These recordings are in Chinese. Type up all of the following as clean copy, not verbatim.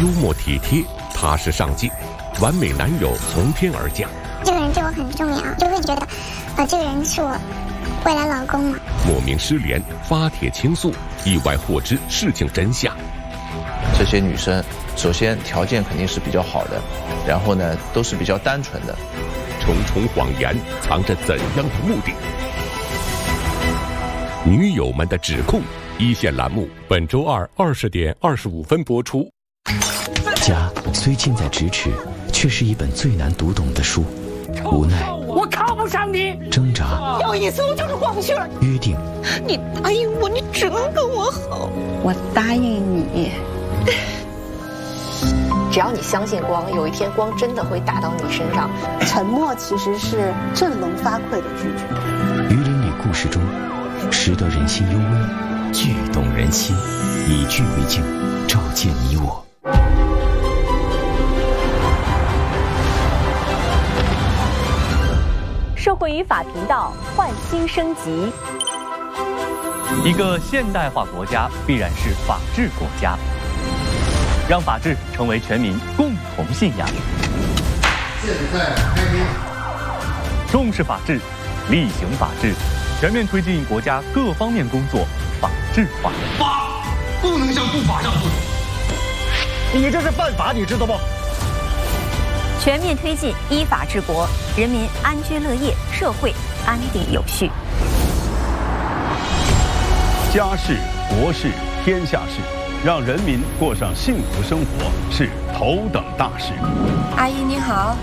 幽默体贴、踏实上进，完美男友从天而降。 这个人对我很重要，就会觉得，这个人是我未来老公嘛。 莫名失联，发帖倾诉，意外获知事情真相。 这些女生，首先条件肯定是比较好的，然后呢，都是比较单纯的。 重重谎言藏着怎样的目的？女友们的指控，一线栏目本周二20点25分播出。 家虽近在咫尺，却是一本最难读懂的书。无奈， 我靠不上你； 挣扎， 有一次我就是黄旭儿。 约定， 你答应我，你只能跟我好。 我答应你。 只要你相信光，有一天光真的会打到你身上。 沉默其实是振聋发聩的拒绝。 于林里故事中，识得人心幽微，剧动人心，以剧为镜，照见你我。 社会与法频道焕新升级。 一个现代化国家必然是法治国家，让法治成为全民共同信仰。 现在开庭。 重视法治，厉行法治，全面推进国家各方面工作法治化。 法不能向不法让步。 你这是犯法，你知道不？ 全面推进依法治国，人民安居乐业，社会安定有序。 家事、国事、天下事，让人民过上幸福生活是头等大事。 阿姨你好。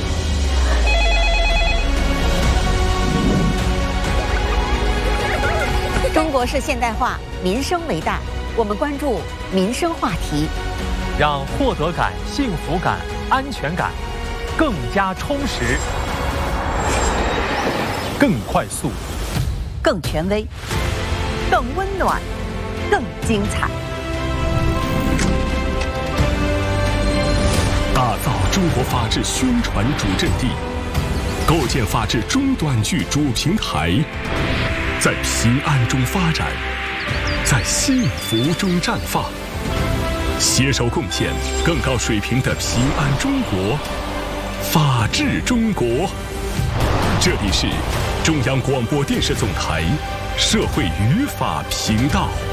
中国式现代化，民生为大，我们关注民生话题， 让获得感、幸福感、安全感更加充实、 更快速、 更权威、更温暖、更精彩。 打造中国法治宣传主阵地，构建法治中短剧主平台，在平安中发展，在幸福中绽放，携手贡献更高水平的平安中国、法治中国。这里是中央广播电视总台社会与法频道。